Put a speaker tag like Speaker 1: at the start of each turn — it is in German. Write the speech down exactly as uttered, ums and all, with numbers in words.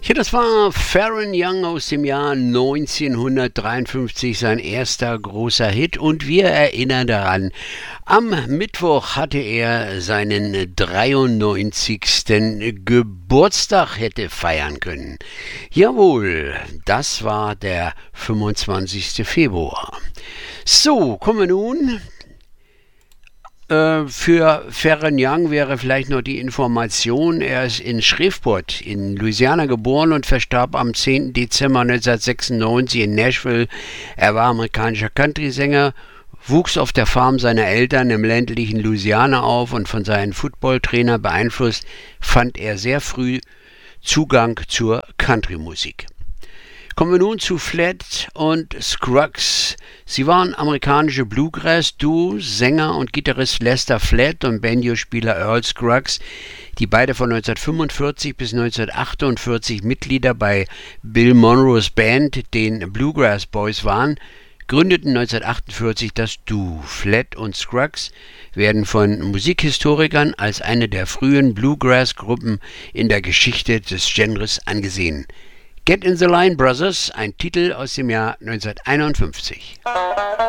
Speaker 1: Ja, das war Faron Young aus dem Jahr neunzehnhundertdreiundfünfzig, sein erster großer Hit. Und wir erinnern daran, am Mittwoch hatte er seinen dreiundneunzigsten Geburtstag hätte feiern können. Jawohl, das war der fünfundzwanzigste Februar. So, kommen wir nun. Für Faron Young wäre vielleicht noch die Information, er ist in Shreveport in Louisiana geboren und verstarb am zehnten Dezember neunzehnhundertsechsundneunzig in Nashville. Er war amerikanischer Country-Sänger, wuchs auf der Farm seiner Eltern im ländlichen Louisiana auf und von seinen Footballtrainer beeinflusst, fand er sehr früh Zugang zur Country-Musik. Kommen wir nun zu Flett und Scruggs. Sie waren amerikanische Bluegrass-Duo, Sänger und Gitarrist Lester Flett und Banjospieler Earl Scruggs, die beide von neunzehnhundertfünfundvierzig bis neunzehnhundertachtundvierzig Mitglieder bei Bill Monroes Band, den Bluegrass Boys, waren, gründeten neunzehnhundertachtundvierzig das Duo. Flett und Scruggs werden von Musikhistorikern als eine der frühen Bluegrass-Gruppen in der Geschichte des Genres angesehen. Get in the Line Brothers, ein Titel aus dem Jahr neunzehnhunderteinundfünfzig.